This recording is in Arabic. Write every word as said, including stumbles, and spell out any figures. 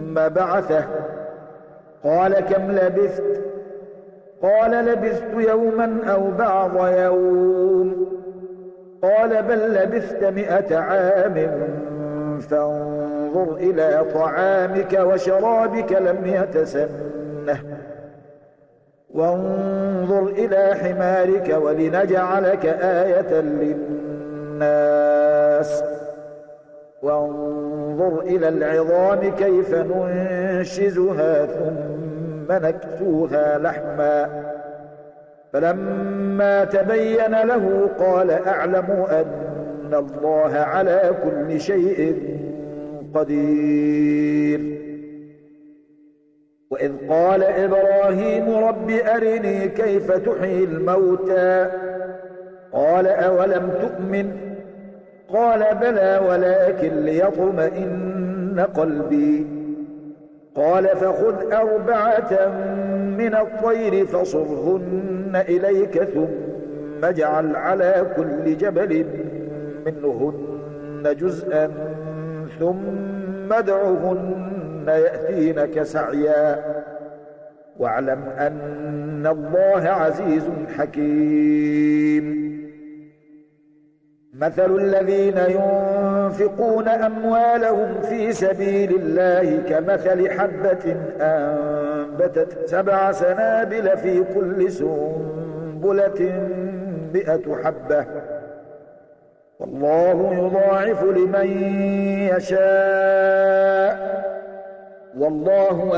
بعثه قال كم لبثت قال لبثت يوما أو بعض يوم قال بل لبثت مئة عام فانظر إلى طعامك وشرابك لم يتسنه وانظر إلى حمارك ولنجعلك آية للناس وانظر إلى العظام كيف ننشزها ثم نكسوها لحما فلما تبين له قال أعلم أن الله على كل شيء قدير. وإذ قال إبراهيم رب أرني كيف تحيي الموتى قال أولم تؤمن قال بلى ولكن ليطمئن قلبي قال فخذ أربعة من الطير فصرهن إليك ثم اجعل على كل جبل منهن جزءا ثم ادعهن يأتينك سعيا واعلم أن الله عزيز حكيم. مثل الذين ينفقون أموالهم في سبيل الله كمثل حبة أنبتت سبع سنابل في كل سنبلة مئة حبة والله يضاعف لمن يشاء والله